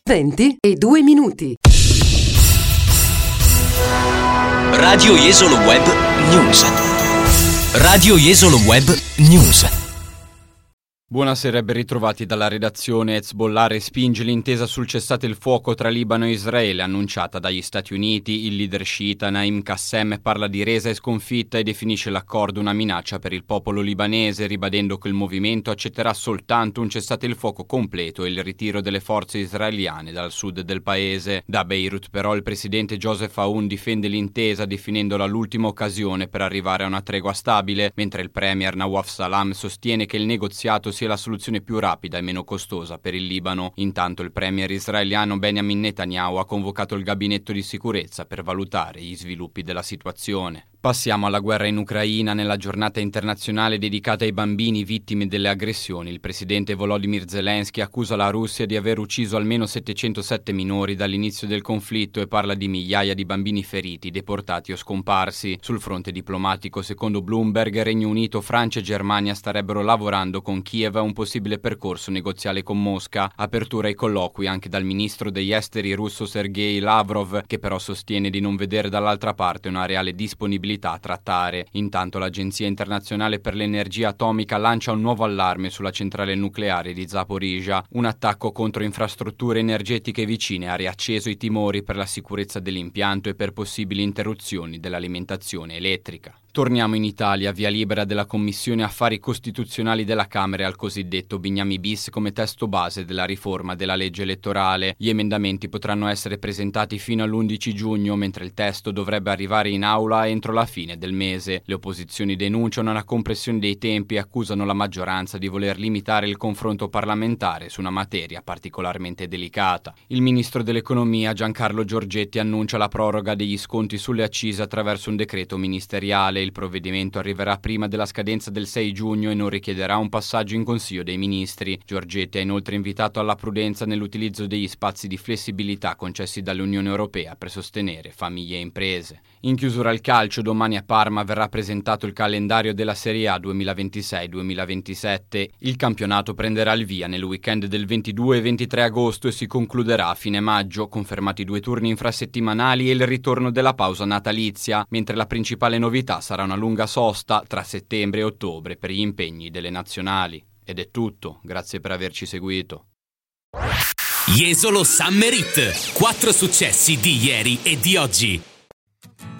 20:02. Radio Jesolo Web News. Radio Jesolo Web News. Buonasera e ben ritrovati dalla redazione. Hezbollah respinge l'intesa sul cessate il fuoco tra Libano e Israele annunciata dagli Stati Uniti. Il leader sciita Naim Qassem parla di resa e sconfitta e definisce l'accordo una minaccia per il popolo libanese, ribadendo che il movimento accetterà soltanto un cessate il fuoco completo e il ritiro delle forze israeliane dal sud del paese. Da Beirut però il presidente Joseph Aoun difende l'intesa definendola l'ultima occasione per arrivare a una tregua stabile, mentre il premier Nawaf Salam sostiene che il negoziato sia la soluzione più rapida e meno costosa per il Libano. Intanto il premier israeliano Benjamin Netanyahu ha convocato il gabinetto di sicurezza per valutare gli sviluppi della situazione. Passiamo alla guerra in Ucraina. Nella giornata internazionale dedicata ai bambini vittime delle aggressioni, il presidente Volodymyr Zelensky accusa la Russia di aver ucciso almeno 707 minori dall'inizio del conflitto e parla di migliaia di bambini feriti, deportati o scomparsi. Sul fronte diplomatico, secondo Bloomberg, Regno Unito, Francia e Germania starebbero lavorando con Kiev a un possibile percorso negoziale con Mosca. Apertura ai colloqui anche dal ministro degli esteri russo Sergei Lavrov, che però sostiene di non vedere dall'altra parte una reale disponibilità a trattare. Intanto l'Agenzia Internazionale per l'Energia Atomica lancia un nuovo allarme sulla centrale nucleare di Zaporizhzhia. Un attacco contro infrastrutture energetiche vicine ha riacceso i timori per la sicurezza dell'impianto e per possibili interruzioni dell'alimentazione elettrica. Torniamo in Italia, via libera della Commissione Affari Costituzionali della Camera al cosiddetto Bignami bis come testo base della riforma della legge elettorale. Gli emendamenti potranno essere presentati fino all'11 giugno, mentre il testo dovrebbe arrivare in aula entro la fine del mese. Le opposizioni denunciano una compressione dei tempi e accusano la maggioranza di voler limitare il confronto parlamentare su una materia particolarmente delicata. Il ministro dell'Economia Giancarlo Giorgetti annuncia la proroga degli sconti sulle accise attraverso un decreto ministeriale. Il provvedimento arriverà prima della scadenza del 6 giugno e non richiederà un passaggio in Consiglio dei Ministri. Giorgetti ha inoltre invitato alla prudenza nell'utilizzo degli spazi di flessibilità concessi dall'Unione Europea per sostenere famiglie e imprese. In chiusura al calcio, domani a Parma verrà presentato il calendario della Serie A 2026-2027. Il campionato prenderà il via nel weekend del 22 e 23 agosto e si concluderà a fine maggio, confermati 2 turni infrasettimanali e il ritorno della pausa natalizia, mentre la principale novità sarà una lunga sosta tra settembre e ottobre per gli impegni delle nazionali. Ed è tutto, grazie per averci seguito. Jesolo Summer Hit, 4 successi di ieri e di oggi.